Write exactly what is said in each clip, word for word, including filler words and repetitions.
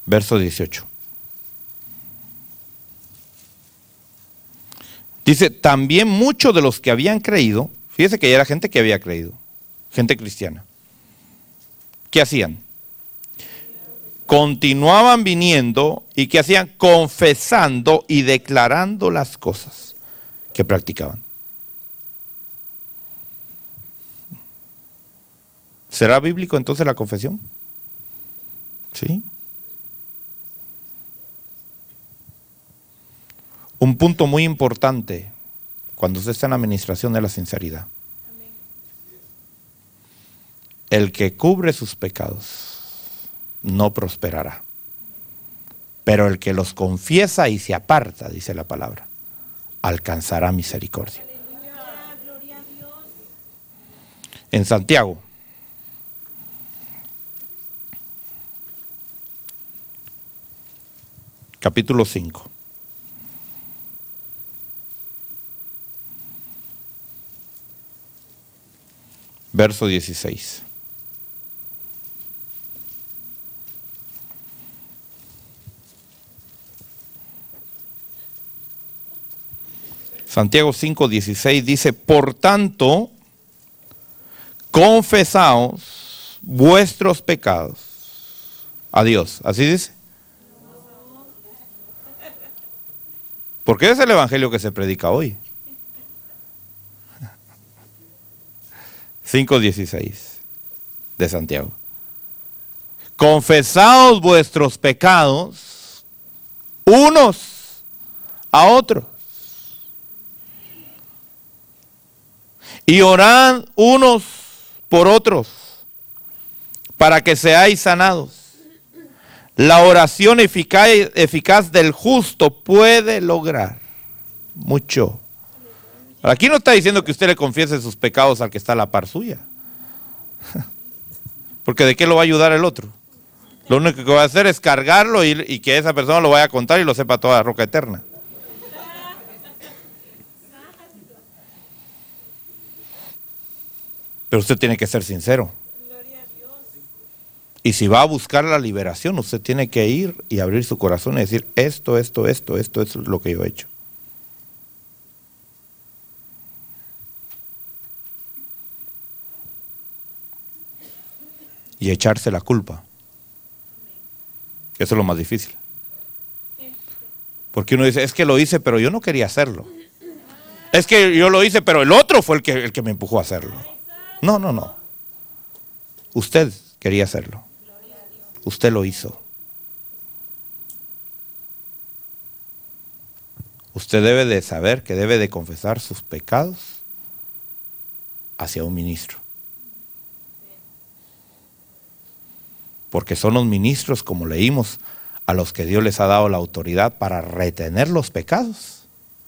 verso dieciocho. Dice, también muchos de los que habían creído, fíjese que ya era gente que había creído, gente cristiana. ¿Qué hacían? Continuaban viniendo y ¿qué hacían? Confesando y declarando las cosas que practicaban. ¿Será bíblico entonces la confesión? Sí. Un punto muy importante cuando usted está en la administración es la sinceridad. El que cubre sus pecados no prosperará, pero el que los confiesa y se aparta, dice la palabra, alcanzará misericordia. En Santiago, capítulo cinco. Verso dieciséis. Santiago cinco, dieciséis dice, por tanto, confesaos vuestros pecados a Dios. ¿Así dice? Porque es el evangelio que se predica hoy. cinco dieciséis de Santiago. Confesaos vuestros pecados unos a otros y orad unos por otros para que seáis sanados. La oración eficaz, eficaz del justo puede lograr mucho. Aquí no está diciendo que usted le confiese sus pecados al que está a la par suya. Porque ¿de qué lo va a ayudar el otro? Lo único que va a hacer es cargarlo y, y que esa persona lo vaya a contar y lo sepa toda la roca eterna. Pero usted tiene que ser sincero. Y si va a buscar la liberación, usted tiene que ir y abrir su corazón y decir, esto, esto, esto, esto es lo que yo he hecho. Y echarse la culpa. Eso es lo más difícil. Porque uno dice, es que lo hice, pero yo no quería hacerlo. Es que yo lo hice, pero el otro fue el que, el que me empujó a hacerlo. No, no, no. Usted quería hacerlo. Usted lo hizo. Usted debe de saber que debe de confesar sus pecados hacia un ministro. Porque son los ministros, como leímos, a los que Dios les ha dado la autoridad para retener los pecados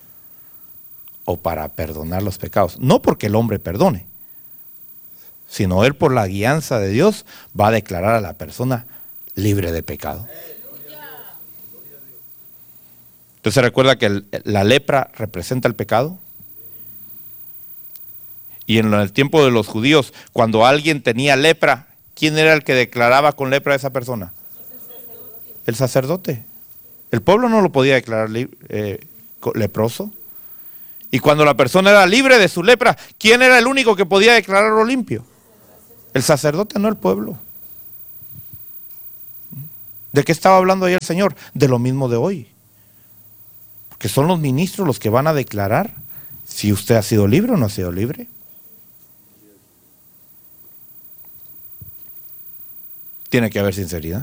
o para perdonar los pecados. No porque el hombre perdone, sino él por la guianza de Dios va a declarar a la persona libre de pecado. Entonces recuerda que el, la lepra representa el pecado. Y en el tiempo de los judíos, cuando alguien tenía lepra, ¿quién era el que declaraba con lepra a esa persona? El sacerdote. El pueblo no lo podía declarar eh, leproso. Y cuando la persona era libre de su lepra, ¿quién era el único que podía declararlo limpio? El sacerdote, no el pueblo. ¿De qué estaba hablando ahí el Señor? De lo mismo de hoy. Porque son los ministros los que van a declarar si usted ha sido libre o no ha sido libre. Tiene que haber sinceridad.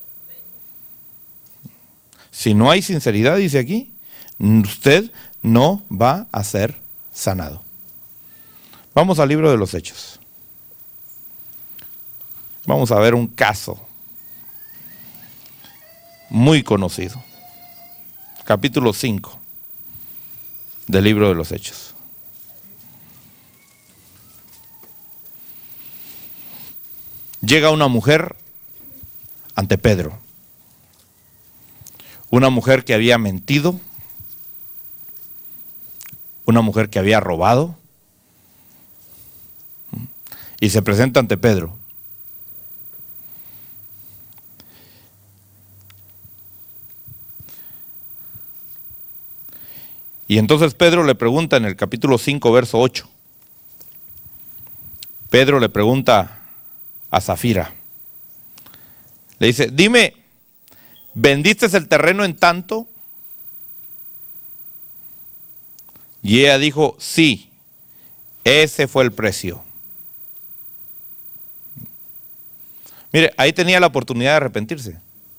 Si no hay sinceridad, dice aquí, usted no va a ser sanado. Vamos al libro de los Hechos. Vamos a ver un caso muy conocido. Capítulo cinco del libro de los Hechos. Llega una mujer ante Pedro. Una mujer que había mentido. Una mujer que había robado. Y se presenta ante Pedro. Y entonces Pedro le pregunta en el capítulo cinco, verso ocho. Pedro le pregunta a Zafira. Le dice, dime, ¿vendiste el terreno en tanto? Y ella dijo, sí, ese fue el precio. Mire, ahí tenía la oportunidad de arrepentirse.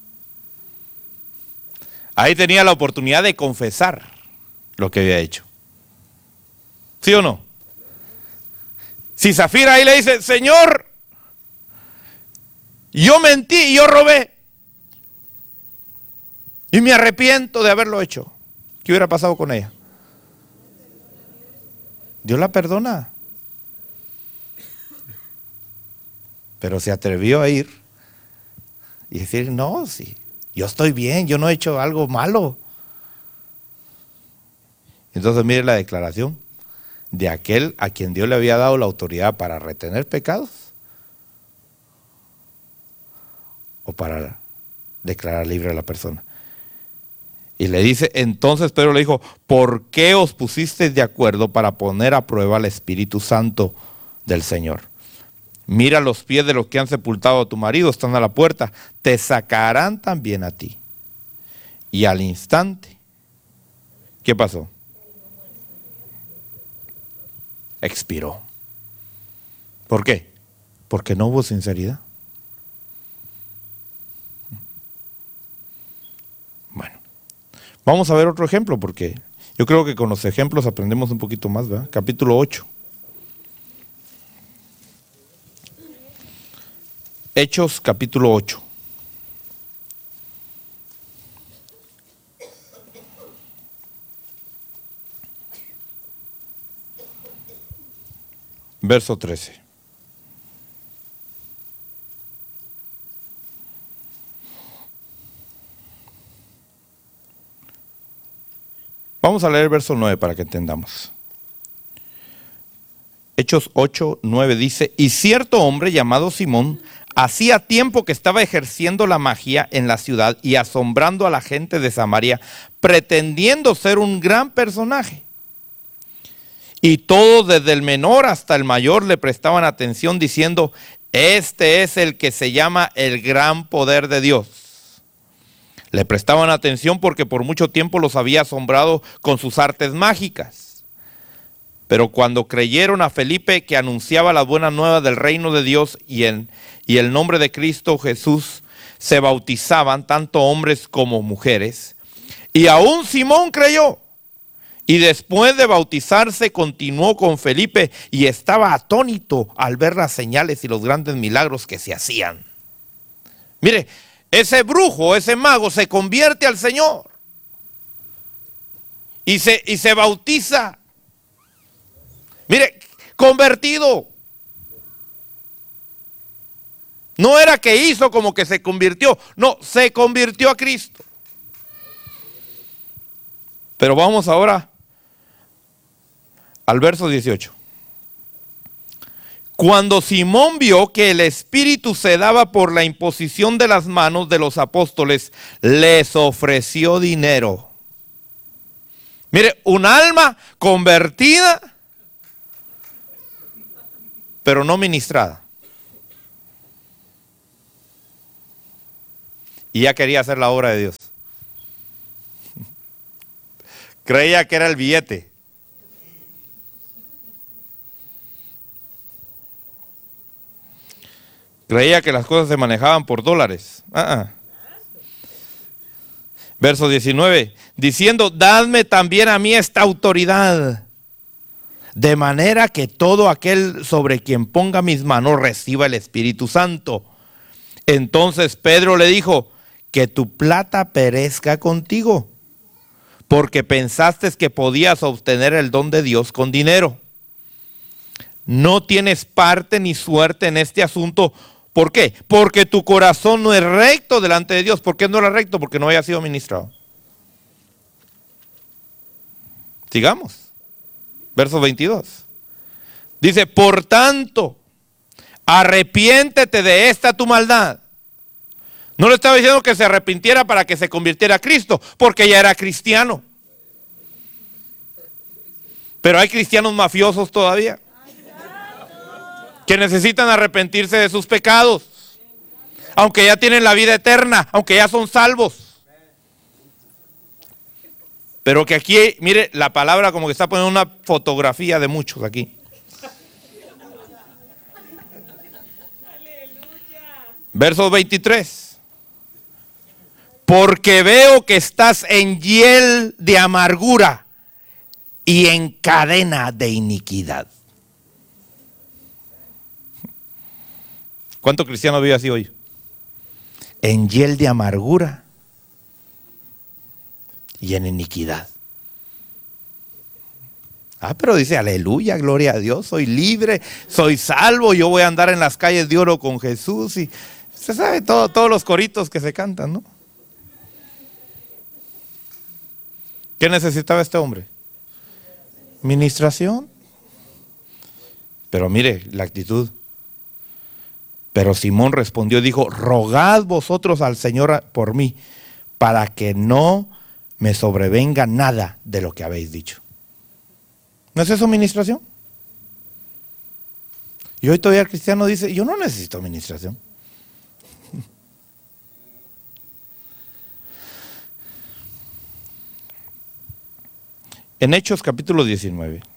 Ahí tenía la oportunidad de confesar lo que había hecho. ¿Sí o no? Si Zafira ahí le dice, Señor, yo mentí y yo robé. Y me arrepiento de haberlo hecho. ¿Qué hubiera pasado con ella? Dios la perdona. Pero se atrevió a ir y decir, no, sí, yo estoy bien, yo no he hecho algo malo. Entonces mire la declaración de aquel a quien Dios le había dado la autoridad para retener pecados o para declarar libre a la persona. Y le dice, entonces Pedro le dijo, ¿por qué os pusisteis de acuerdo para poner a prueba al Espíritu Santo del Señor? Mira los pies de los que han sepultado a tu marido, están a la puerta, te sacarán también a ti. Y al instante, ¿qué pasó? Expiró. ¿Por qué? Porque no hubo sinceridad. Bueno, vamos a ver otro ejemplo, porque yo creo que con los ejemplos aprendemos un poquito más, ¿verdad? Capítulo ocho. Hechos capítulo ocho. Verso trece. Vamos a leer el verso nueve para que entendamos. Hechos ocho, nueve dice, y cierto hombre llamado Simón, hacía tiempo que estaba ejerciendo la magia en la ciudad y asombrando a la gente de Samaria, pretendiendo ser un gran personaje. Y todos, desde el menor hasta el mayor, le prestaban atención diciendo, este es el que se llama el gran poder de Dios. Le prestaban atención porque por mucho tiempo los había asombrado con sus artes mágicas. Pero cuando creyeron a Felipe, que anunciaba la buena nueva del reino de Dios y en y el nombre de Cristo Jesús, se bautizaban tanto hombres como mujeres. Y aún Simón creyó. Y después de bautizarse continuó con Felipe y estaba atónito al ver las señales y los grandes milagros que se hacían. Mire, ese brujo, ese mago se convierte al Señor y se, y se bautiza. Mire, convertido. No era que hizo como que se convirtió, no, se convirtió a Cristo. Pero vamos ahora al verso dieciocho. Cuando Simón vio que el Espíritu se daba por la imposición de las manos de los apóstoles, les ofreció dinero. Mire, un alma convertida, pero no ministrada. Y ya quería hacer la obra de Dios. Creía que era el billete. Creía que las cosas se manejaban por dólares. Uh-uh. Verso diecinueve. Diciendo, dadme también a mí esta autoridad, de manera que todo aquel sobre quien ponga mis manos reciba el Espíritu Santo. Entonces Pedro le dijo, que tu plata perezca contigo, porque pensaste que podías obtener el don de Dios con dinero. No tienes parte ni suerte en este asunto. ¿Por qué? Porque tu corazón no es recto delante de Dios. ¿Por qué no era recto? Porque no había sido ministrado. Sigamos. Verso veintidós. Dice, por tanto, arrepiéntete de esta tu maldad. No le estaba diciendo que se arrepintiera para que se convirtiera a Cristo, porque ya era cristiano. Pero hay cristianos mafiosos todavía que necesitan arrepentirse de sus pecados, aunque ya tienen la vida eterna, aunque ya son salvos. Pero que aquí, mire, la palabra como que está poniendo una fotografía de muchos aquí. Verso veintitrés. Porque veo que estás en hiel de amargura y en cadena de iniquidad. ¿Cuántos cristianos vive así hoy? En hiel de amargura y en iniquidad. Ah, pero dice, aleluya, gloria a Dios, soy libre, soy salvo, yo voy a andar en las calles de oro con Jesús. Y usted sabe todo, todos los coritos que se cantan, ¿no? ¿Qué necesitaba este hombre? Ministración. Pero mire la actitud. Pero Simón respondió y dijo, rogad vosotros al Señor por mí, para que no me sobrevenga nada de lo que habéis dicho. ¿No es eso ministración? Y hoy todavía el cristiano dice, yo no necesito ministración. En Hechos capítulo diecinueve.